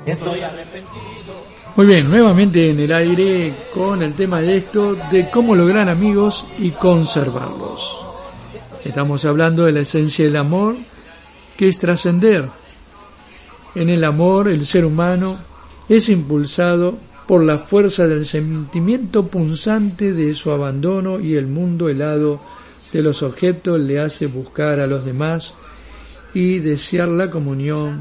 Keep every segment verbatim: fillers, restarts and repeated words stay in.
Estoy arrepentido. Muy bien, nuevamente en el aire con el tema de esto, de cómo lograr amigos y conservarlos. Estamos hablando de la esencia del amor, que es trascender. En el amor, el ser humano es impulsado por la fuerza del sentimiento punzante de su abandono, y el mundo helado de los objetos le hace buscar a los demás y desear la comunión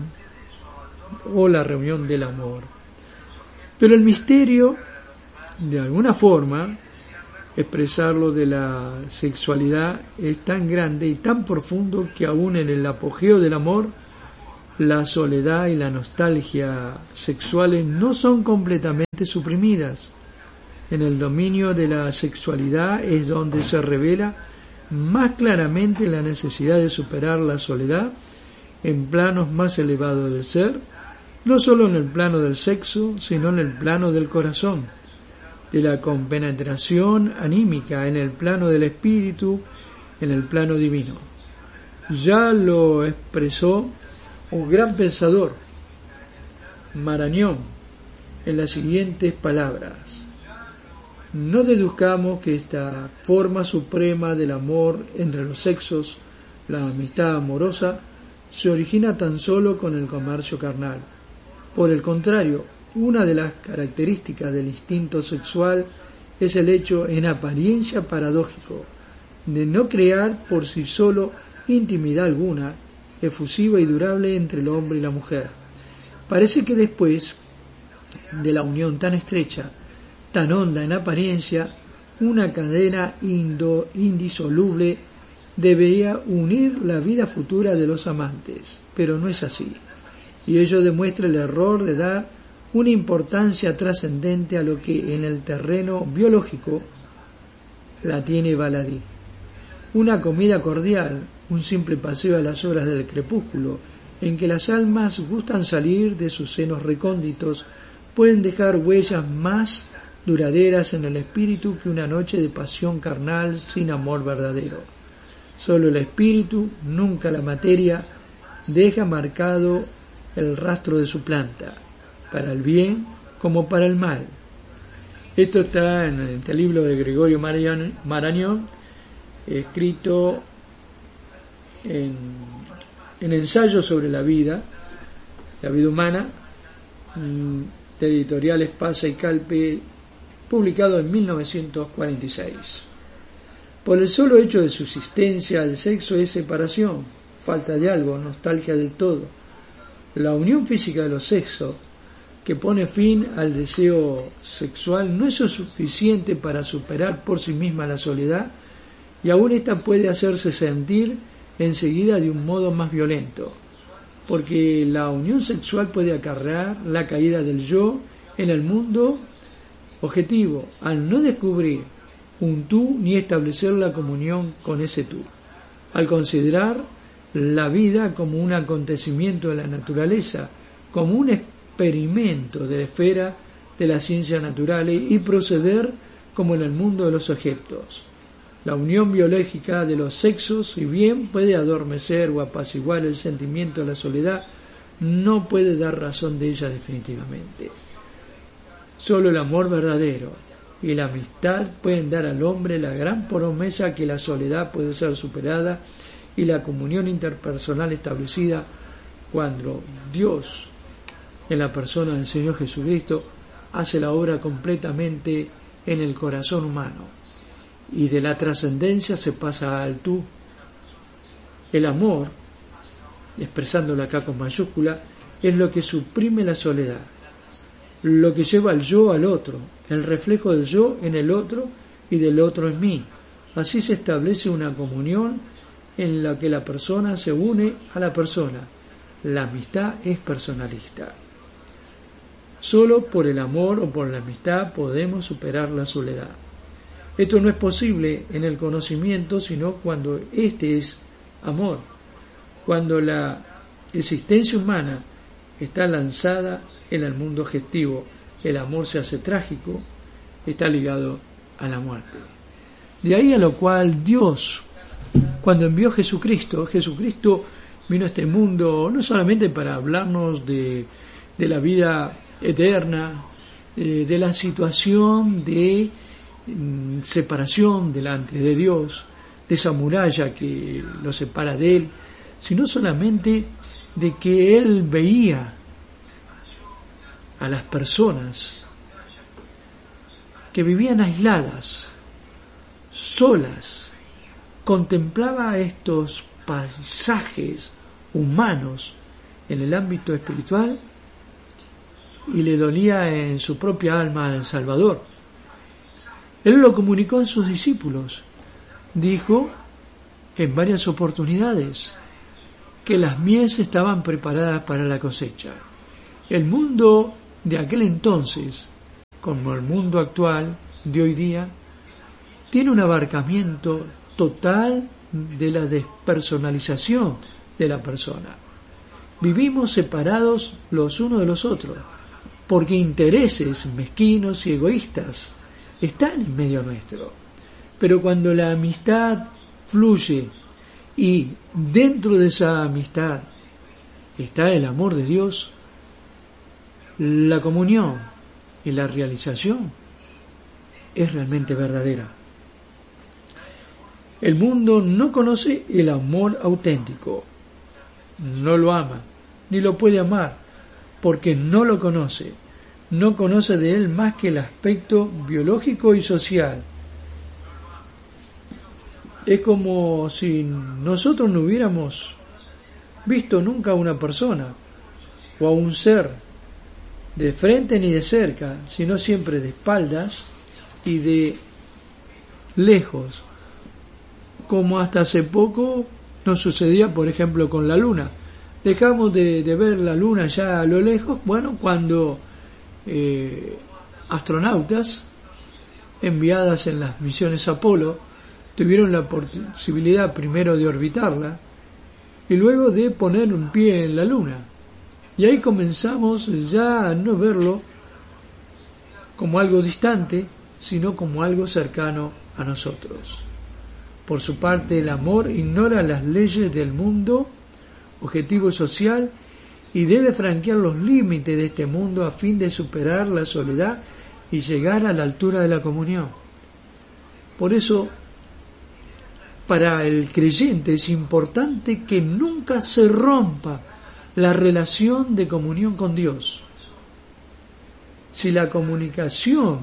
o la reunión del amor. Pero el misterio, de alguna forma, expresarlo de la sexualidad, es tan grande y tan profundo que aún en el apogeo del amor, la soledad y la nostalgia sexuales no son completamente suprimidas. En el dominio de la sexualidad es donde se revela más claramente la necesidad de superar la soledad en planos más elevados del ser, no solo en el plano del sexo, sino en el plano del corazón, de la compenetración anímica, en el plano del espíritu, en el plano divino. Ya lo expresó un gran pensador, Marañón, en las siguientes palabras: no deduzcamos que esta forma suprema del amor entre los sexos, la amistad amorosa, se origina tan solo con el comercio carnal. Por el contrario, una de las características del instinto sexual es el hecho, en apariencia paradójico, de no crear por sí solo intimidad alguna, efusiva y durable entre el hombre y la mujer. Parece que después de la unión tan estrecha, tan honda en apariencia, una cadena indo, indisoluble debería unir la vida futura de los amantes, pero no es así, y ello demuestra el error de dar una importancia trascendente a lo que en el terreno biológico la tiene baladí. Una comida cordial, un simple paseo a las horas del crepúsculo, en que las almas gustan salir de sus senos recónditos, pueden dejar huellas más duraderas en el espíritu que una noche de pasión carnal sin amor verdadero. Solo el espíritu, nunca la materia, deja marcado el rastro de su planta, para el bien como para el mal. Esto está en este libro de Gregorio Marañón, escrito en, en ensayo sobre la vida, la vida humana, de editoriales Pasa y Calpe, publicado en mil novecientos cuarenta y seis. Por el solo hecho de su existencia, el sexo es separación, falta de algo, nostalgia del todo. La unión física de los sexos, que pone fin al deseo sexual, no es suficiente para superar por sí misma la soledad, y aún ésta puede hacerse sentir enseguida de un modo más violento, porque la unión sexual puede acarrear la caída del yo en el mundo objetivo, al no descubrir un tú ni establecer la comunión con ese tú, al considerar la vida como un acontecimiento de la naturaleza, como un experimento de la esfera de las ciencias naturales, y proceder como en el mundo de los objetos. La unión biológica de los sexos, si bien puede adormecer o apaciguar el sentimiento de la soledad, no puede dar razón de ella definitivamente. Solo el amor verdadero y la amistad pueden dar al hombre la gran promesa que la soledad puede ser superada y la comunión interpersonal establecida cuando Dios, en la persona del Señor Jesucristo, hace la obra completamente en el corazón humano, y de la trascendencia se pasa al tú. El amor, expresándolo acá con mayúscula, es lo que suprime la soledad, lo que lleva al yo al otro, el reflejo del yo en el otro y del otro en mí. Así se establece una comunión en la que la persona se une a la persona. La amistad es personalista. Solo por el amor o por la amistad podemos superar la soledad. Esto no es posible en el conocimiento, sino cuando éste es amor, cuando la existencia humana está lanzada en el mundo objetivo. El amor se hace trágico, está ligado a la muerte. De ahí a lo cual Dios, cuando envió a Jesucristo, Jesucristo vino a este mundo no solamente para hablarnos de, de la vida eterna, eh, de la situación de mm, separación delante de Dios, de esa muralla que lo separa de Él, sino solamente de que Él veía a las personas que vivían aisladas, solas, contemplaba estos paisajes humanos en el ámbito espiritual y le dolía en su propia alma al Salvador. Él lo comunicó a sus discípulos. Dijo en varias oportunidades que las mies estaban preparadas para la cosecha. El mundo de aquel entonces, como el mundo actual de hoy día, tiene un abarcamiento total de la despersonalización de la persona. Vivimos separados los unos de los otros, porque intereses mezquinos y egoístas están en medio nuestro. Pero cuando la amistad fluye y dentro de esa amistad está el amor de Dios, la comunión y la realización es realmente verdadera. El mundo no conoce el amor auténtico, no lo ama, ni lo puede amar, porque no lo conoce, no conoce de él más que el aspecto biológico y social. Es como si nosotros no hubiéramos visto nunca a una persona o a un ser de frente ni de cerca, sino siempre de espaldas y de lejos, como hasta hace poco nos sucedía, por ejemplo, con la luna. Dejamos de, de ver la luna ya a lo lejos, bueno, cuando eh, astronautas enviadas en las misiones Apolo tuvieron la posibilidad primero de orbitarla y luego de poner un pie en la luna. Y ahí comenzamos ya a no verlo como algo distante, sino como algo cercano a nosotros. Por su parte, el amor ignora las leyes del mundo, objetivo social, y debe franquear los límites de este mundo a fin de superar la soledad y llegar a la altura de la comunión. Por eso, para el creyente es importante que nunca se rompa la relación de comunión con Dios. Si la comunicación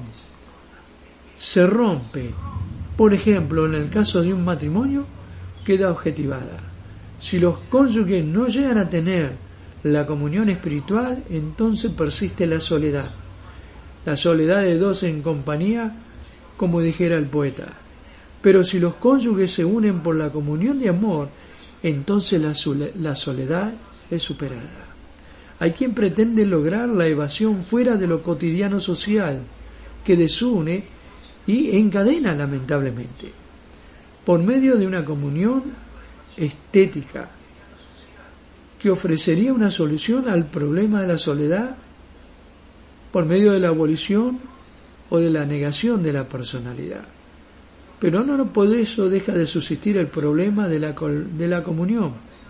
se rompe, por ejemplo, en el caso de un matrimonio, queda objetivada. Si los cónyuges no llegan a tener la comunión espiritual, entonces persiste la soledad. La soledad de dos en compañía, como dijera el poeta. Pero si los cónyuges se unen por la comunión de amor, entonces la, la soledad es superada. Hay quien pretende lograr la evasión fuera de lo cotidiano social, que desune y encadena lamentablemente, por medio de una comunión estética, que ofrecería una solución al problema de la soledad por medio de la abolición o de la negación de la personalidad. Pero no, no por eso deja de subsistir el problema de la, de la comunión,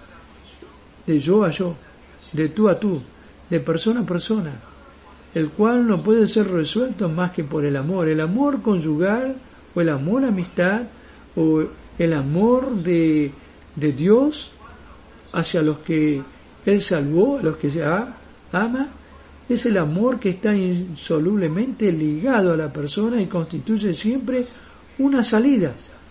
de yo a yo, de tú a tú, de persona a persona, el cual no puede ser resuelto más que por el amor, el amor conyugal o el amor amistad o el amor de, de Dios hacia los que Él salvó, a los que se ama, es el amor que está insolublemente ligado a la persona y constituye siempre una salida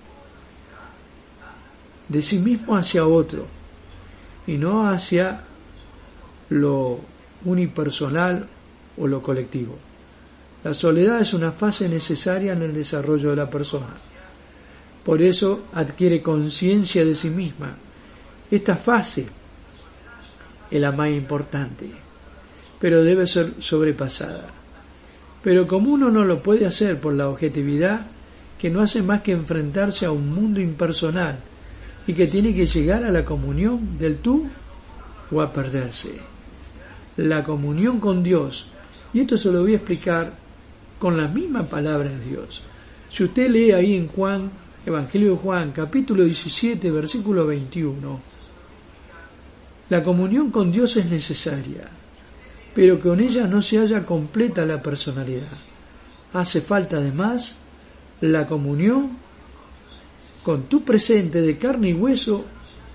de sí mismo hacia otro y no hacia lo unipersonal o lo colectivo. La soledad es una fase necesaria en el desarrollo de la persona. Por eso adquiere conciencia de sí misma. Esta fase es la más importante, pero debe ser sobrepasada. Pero como uno no lo puede hacer por la objetividad, que no hace más que enfrentarse a un mundo impersonal y que tiene que llegar a la comunión del tú o a perderse. La comunión con Dios, y esto se lo voy a explicar con la misma palabra de Dios. Si usted lee ahí en Juan, Evangelio de Juan, capítulo diecisiete, versículo veintiuno, la comunión con Dios es necesaria. pero con ella no se halla completa la personalidad. Hace falta además la comunión con tu presente de carne y hueso,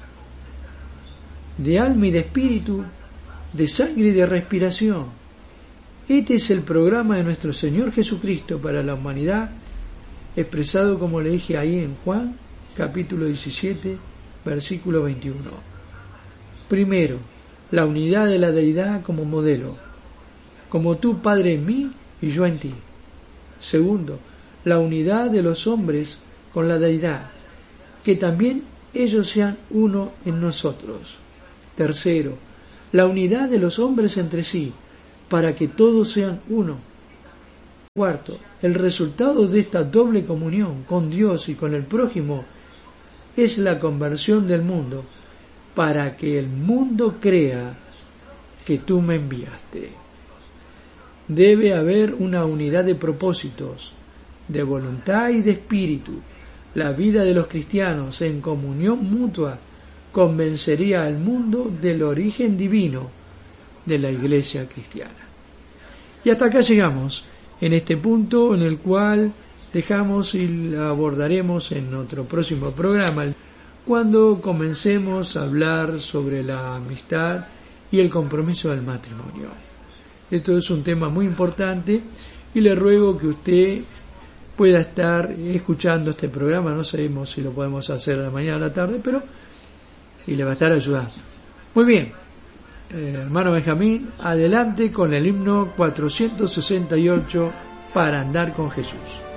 de alma y de espíritu, de sangre y de respiración. Este es el programa de nuestro Señor Jesucristo para la humanidad, expresado, como le dije ahí en Juan, capítulo diecisiete, versículo veintiuno. Primero, la unidad de la deidad como modelo, como tú, Padre, en mí y yo en ti. Segundo, la unidad de los hombres con la deidad, que también ellos sean uno en nosotros. Tercero, la unidad de los hombres entre sí, para que todos sean uno. Cuarto, el resultado de esta doble comunión con Dios y con el prójimo es la conversión del mundo, para que el mundo crea que tú me enviaste. Debe haber una unidad de propósitos, de voluntad y de espíritu. La vida de los cristianos en comunión mutua convencería al mundo del origen divino de la Iglesia cristiana. Y hasta acá llegamos, en este punto en el cual dejamos y la abordaremos en nuestro próximo programa, cuando comencemos a hablar sobre la amistad y el compromiso del matrimonio. Esto es un tema muy importante y le ruego que usted pueda estar escuchando este programa. No sabemos si lo podemos hacer de mañana a la tarde, pero y le va a estar ayudando. Muy bien, eh, hermano Benjamín, adelante con el himno cuatrocientos sesenta y ocho, para andar con Jesús.